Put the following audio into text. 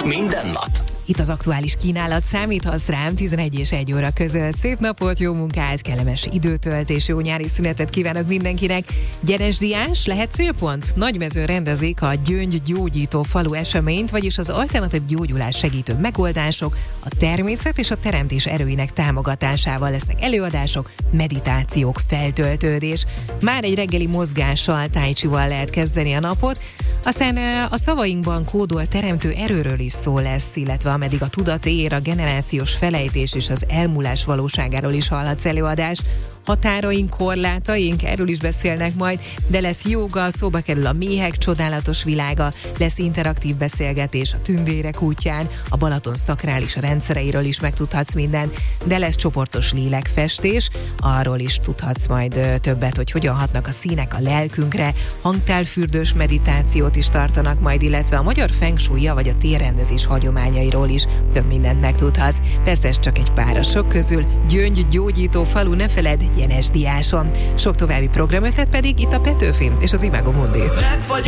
minden nap. Itt az aktuális kínálat, számíthatsz rám 11 és 1 óra között. Szép napot, jó munkát, kellemes időtöltés, jó nyári szünetet kívánok mindenkinek. Gyenes Diás, lehet célpont? Nagymezőn rendezik a Gyöngy gyógyító falu eseményt, vagyis az alternatív gyógyulás segítő megoldások a természet és a teremtés erőinek támogatásával lesznek előadások, meditációk, feltöltődés. Már egy reggeli mozgással, tai chival lehet kezdeni a napot, aztán a szavainkban kódolt teremtő erőről is szó lesz, illetve ameddig a tudat ér, a generációs felejtés és az elmúlás valóságáról is hallhatsz előadást. Határaink, korlátaink, erről is beszélnek majd, de lesz jóga, szóba kerül a méhek csodálatos világa, lesz interaktív beszélgetés a tündérek útján, a Balaton szakrális rendszereiről is megtudhatsz mindent, de lesz csoportos lélekfestés, arról is tudhatsz majd többet, hogy hogyan hatnak a színek a lelkünkre, hangtálfürdős meditációt is tartanak majd, illetve a magyar feng shui-ja vagy a térrendezés hagyományairól is több mindent megtudhatsz. Persze ez csak egy pár a sok közül. Gyöngy gyógyító falu, ne feledd, Gyenes Diáson. Sok további programötlet pedig itt a Petőfin és az Imago Mundi.